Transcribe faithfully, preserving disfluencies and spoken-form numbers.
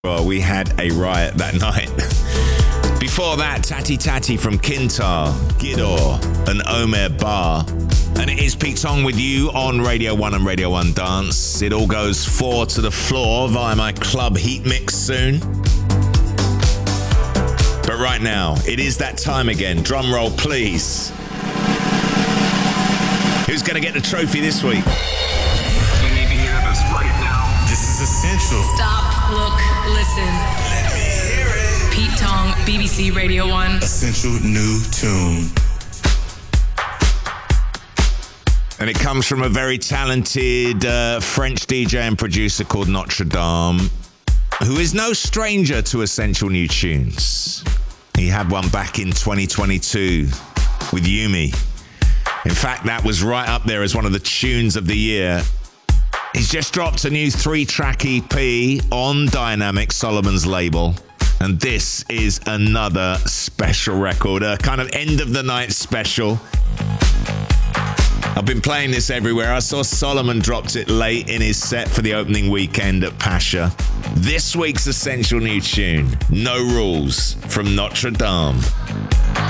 Well, we had a riot that night. Before that, Tati Tati from Kintar, Gidor, and Omer Bar. And it is Pete Tong with you on Radio one and Radio one Dance. It all goes four to the floor via my club heat mix soon. But right now, it is that time again. Drum roll, please. Who's going to get the trophy this week? You need to hear this right now. This is essential. Stop, look, listen. Let me hear it. Pete Tong, B B C Radio one. Essential new tune. And it comes from a very talented uh, French D J and producer called Notre Dame, who is no stranger to essential new tunes. He had one back in twenty twenty-two with Yumi. In fact, that was right up there as one of the tunes of the year. He's just dropped a new three-track E P on Dynamic, Solomon's label. And this is another special record, a kind of end-of-the-night special. I've been playing this everywhere. I saw Solomon dropped it late in his set for the opening weekend at Pasha. This week's essential new tune, No Rules, from Notre Dame.